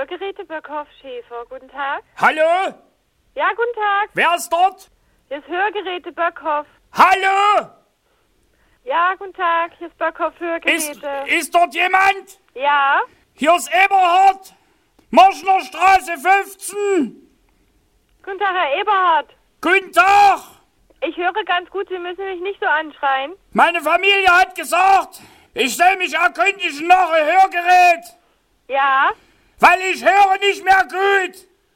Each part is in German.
Hörgeräte Böckhoff Schäfer. Guten Tag. Hallo? Ja, guten Tag. Wer ist dort? Hier ist Hörgeräte Böckhoff. Hallo? Ja, guten Tag. Hier ist Böckhoff Hörgeräte. Ist dort jemand? Ja. Hier ist Eberhard. Marschner Straße 15. Guten Tag, Herr Eberhard. Guten Tag. Ich höre ganz gut, Sie müssen mich nicht so anschreien. Meine Familie hat gesagt, ich soll mich erkundigen nach einem Hörgerät, Ja. weil ich höre nicht mehr gut.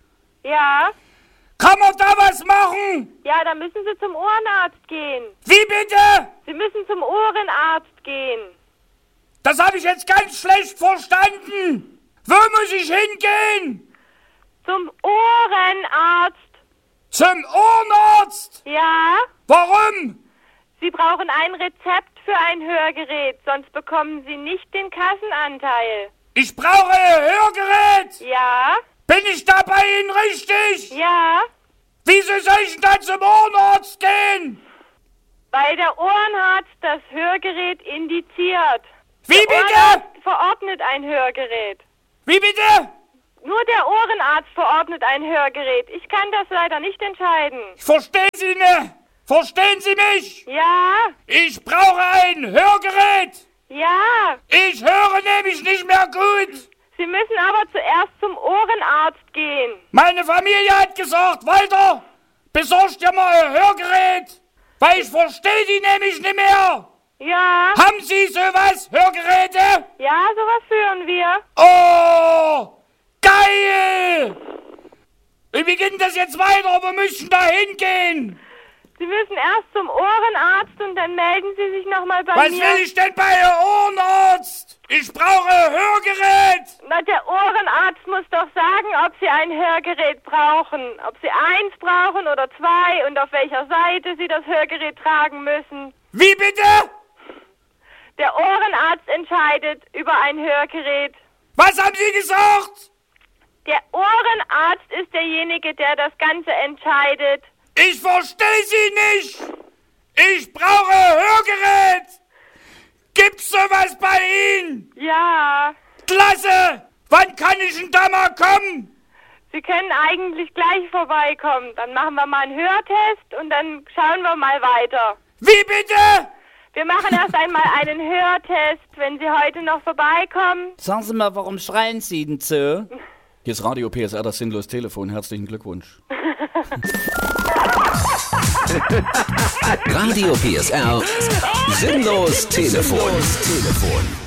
Ja. Kann man da was machen? Ja, dann müssen Sie zum Ohrenarzt gehen. Wie bitte? Sie müssen zum Ohrenarzt gehen. Das habe ich jetzt ganz schlecht verstanden. Wo muss ich hingehen? Zum Ohrenarzt. Zum Ohrenarzt? Ja. Warum? Sie brauchen ein Rezept für ein Hörgerät, sonst bekommen Sie nicht den Kassenanteil. Ich brauche ein Hörgerät. Ja. Bin ich da bei Ihnen richtig? Ja. Wieso soll ich denn da zum Ohrenarzt gehen? Weil der Ohrenarzt das Hörgerät indiziert. Wie Der bitte? Ohrenarzt verordnet ein Hörgerät. Wie bitte? Nur der Ohrenarzt verordnet ein Hörgerät. Ich kann das leider nicht entscheiden. Ich verstehe Sie nicht. Verstehen Sie mich? Ja. Ich brauche ein Hörgerät. Ja. Ich höre nämlich nicht mehr gut. Sie müssen aber zuerst zum Ohrenarzt gehen. Meine Familie hat gesagt, Walter, besorg dir mal ein Hörgerät, weil ich verstehe die nämlich nicht mehr. Ja. Haben Sie sowas, Hörgeräte? Ja, sowas führen wir. Oh, geil! Wie geht denn das jetzt weiter? Wir müssen da hingehen. Sie müssen erst zum Ohrenarzt und dann melden Sie sich nochmal bei Was mir. will ich denn bei einem Ohrenarzt? Ich brauche ein Hörgerät. Na, der Ohrenarzt muss doch sagen, ob Sie ein Hörgerät brauchen. Ob Sie 1 brauchen oder 2 und auf welcher Seite Sie das Hörgerät tragen müssen. Wie bitte? Der Ohrenarzt entscheidet über ein Hörgerät. Was haben Sie gesagt? Der Ohrenarzt ist derjenige, der das Ganze entscheidet. Ich verstehe Sie nicht. Ich brauche ein Hörgerät. Gibt's sowas bei Ihnen? Ja. Klasse. Wann kann ich denn da mal kommen? Sie können eigentlich gleich vorbeikommen. Dann machen wir mal einen Hörtest und dann schauen wir mal weiter. Wie bitte? Wir machen erst einmal einen Hörtest, wenn Sie heute noch vorbeikommen. Sagen Sie mal, warum schreien Sie denn so? Hier ist Radio PSR, das sinnlos Telefon. Herzlichen Glückwunsch. Radio PSR, sinnlos Telefon.